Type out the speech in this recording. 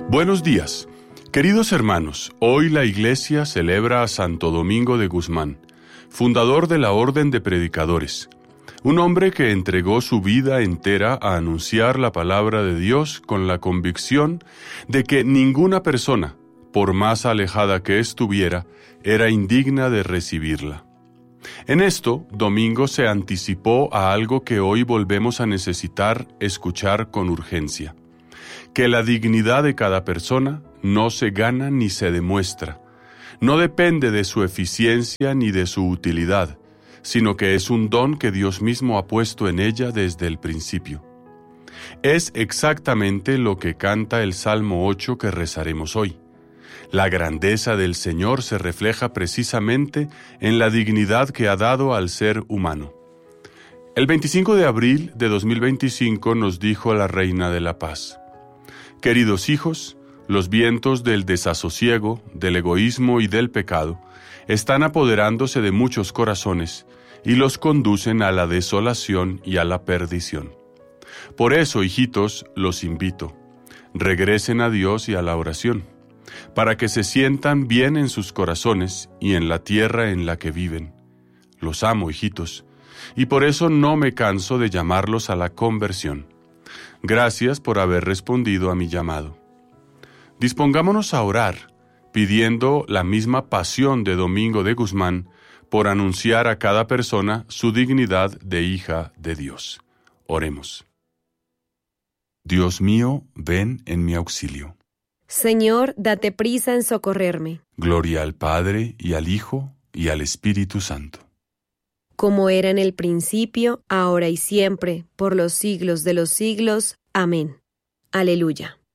Buenos días. Queridos hermanos, hoy la Iglesia celebra a Santo Domingo de Guzmán, fundador de la Orden de Predicadores, un hombre que entregó su vida entera a anunciar la palabra de Dios con la convicción de que ninguna persona, por más alejada que estuviera, era indigna de recibirla. En esto, Domingo se anticipó a algo que hoy volvemos a necesitar escuchar con urgencia: que la dignidad de cada persona no se gana ni se demuestra, no depende de su eficiencia ni de su utilidad, sino que es un don que Dios mismo ha puesto en ella desde el principio. Es exactamente lo que canta el Salmo 8 que rezaremos hoy. La grandeza del Señor se refleja precisamente en la dignidad que ha dado al ser humano. El 25 de abril de 2025 nos dijo la Reina de la Paz: queridos hijos, los vientos del desasosiego, del egoísmo y del pecado están apoderándose de muchos corazones y los conducen a la desolación y a la perdición. Por eso, hijitos, los invito: regresen a Dios y a la oración, para que se sientan bien en sus corazones y en la tierra en la que viven. Los amo, hijitos, y por eso no me canso de llamarlos a la conversión. Gracias por haber respondido a mi llamado. Dispongámonos a orar, pidiendo la misma pasión de Domingo de Guzmán por anunciar a cada persona su dignidad de hija de Dios. Oremos. Dios mío, ven en mi auxilio. Señor, date prisa en socorrerme. Gloria al Padre, y al Hijo, y al Espíritu Santo. Como era en el principio, ahora y siempre, por los siglos de los siglos. Amén. Aleluya.